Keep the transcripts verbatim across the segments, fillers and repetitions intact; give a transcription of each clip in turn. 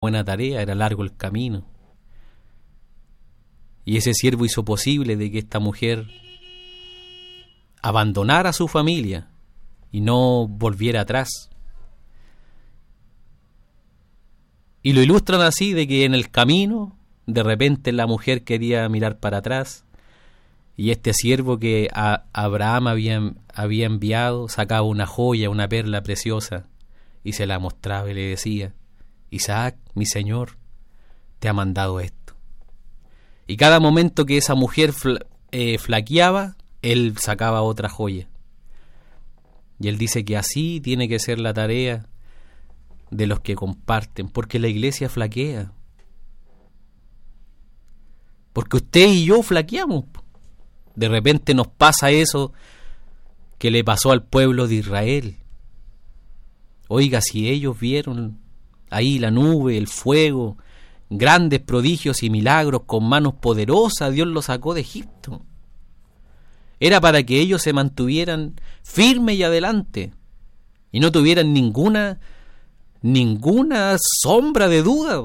buena tarea, era largo el camino. Y ese siervo hizo posible de que esta mujer abandonara a su familia y no volviera atrás. Y lo ilustran así, de que en el camino, de repente la mujer quería mirar para atrás, y este siervo que a Abraham había, había enviado sacaba una joya, una perla preciosa, y se la mostraba y le decía: Isaac, mi señor, te ha mandado esto. Y cada momento que esa mujer fla, eh, flaqueaba, él sacaba otra joya. Y él dice que así tiene que ser la tarea de los que comparten, porque la iglesia flaquea. Porque usted y yo flaqueamos. De repente nos pasa eso que le pasó al pueblo de Israel. Oiga, si ellos vieron ahí la nube, el fuego, grandes prodigios y milagros con manos poderosas, Dios los sacó de Egipto. Era para que ellos se mantuvieran firmes y adelante y no tuvieran ninguna ninguna sombra de duda.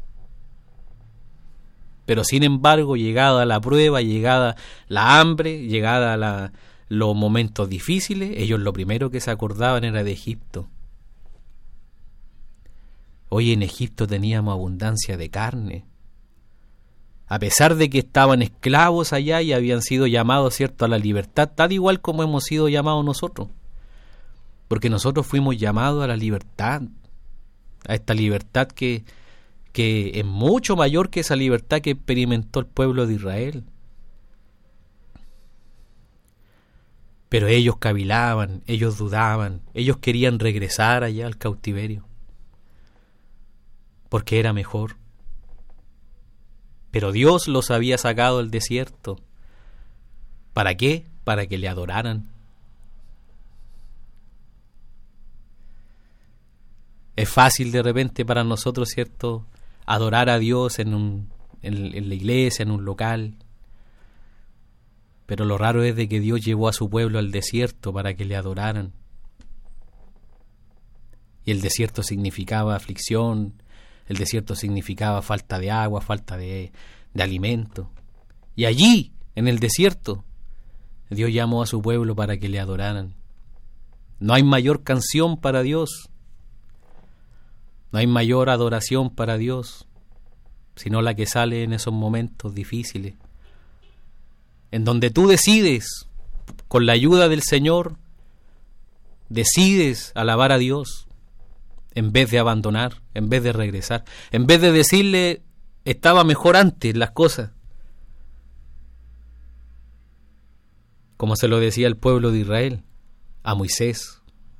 Pero sin embargo, llegada la prueba, llegada la hambre, llegada la, los momentos difíciles, ellos lo primero que se acordaban era de Egipto. Hoy en Egipto teníamos abundancia de carne. A pesar de que estaban esclavos allá y habían sido llamados, ¿cierto?, a la libertad, tal igual como hemos sido llamados nosotros. Porque nosotros fuimos llamados a la libertad, a esta libertad que, que es mucho mayor que esa libertad que experimentó el pueblo de Israel. Pero ellos cavilaban, ellos dudaban, ellos querían regresar allá al cautiverio, porque era mejor. Pero Dios los había sacado del desierto. ¿Para qué? Para que le adoraran. Es fácil de repente para nosotros, ¿cierto?, adorar a Dios en, un, en, en la iglesia, en un local. Pero lo raro es de que Dios llevó a su pueblo al desierto para que le adoraran. Y el desierto significaba aflicción, el desierto significaba falta de agua, falta de, de alimento. Y allí, en el desierto, Dios llamó a su pueblo para que le adoraran. No hay mayor canción para Dios, no hay mayor adoración para Dios, sino la que sale en esos momentos difíciles, en donde tú decides, con la ayuda del Señor, decides alabar a Dios, en vez de abandonar, en vez de regresar, en vez de decirle, estaba mejor antes las cosas, como se lo decía el pueblo de Israel a Moisés.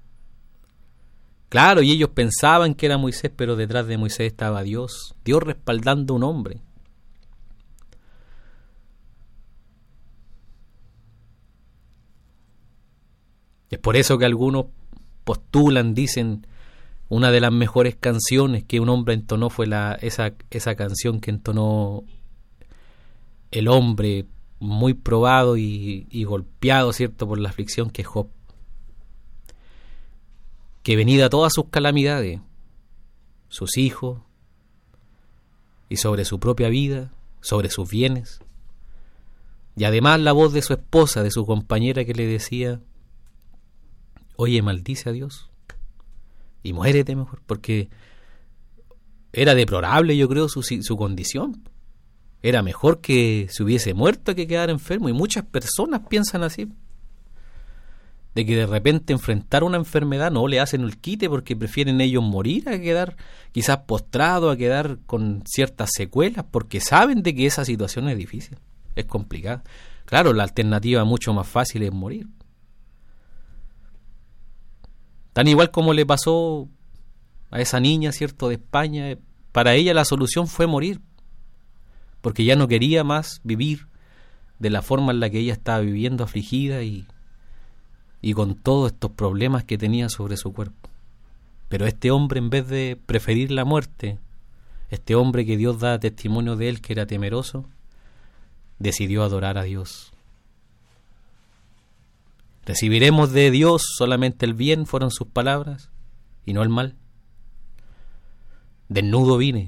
Claro, y ellos pensaban que era Moisés, pero detrás de Moisés estaba Dios, Dios respaldando a un hombre. Es por eso que algunos postulan, dicen, una de las mejores canciones que un hombre entonó fue la, esa, esa canción que entonó el hombre muy probado y, y golpeado, ¿cierto?, por la aflicción, que es Job. Que venida todas sus calamidades, sus hijos, y sobre su propia vida, sobre sus bienes, y además la voz de su esposa, de su compañera, que le decía, oye, maldice a Dios y muérete mejor, porque era deplorable, yo creo, su, su condición. Era mejor que se hubiese muerto que quedar enfermo, y muchas personas piensan así, de que de repente enfrentar una enfermedad no le hacen el quite, porque prefieren ellos morir a quedar quizás postrados, a quedar con ciertas secuelas, porque saben de que esa situación es difícil, es complicada. Claro, la alternativa mucho más fácil es morir. Tan igual como le pasó a esa niña, ¿cierto?, de España, para ella la solución fue morir, porque ya no quería más vivir de la forma en la que ella estaba viviendo, afligida y y con todos estos problemas que tenía sobre su cuerpo. Pero este hombre, en vez de preferir la muerte, este hombre que Dios da testimonio de él, que era temeroso, decidió adorar a Dios. Recibiremos de Dios solamente el bien, fueron sus palabras, y no el mal. Desnudo vine,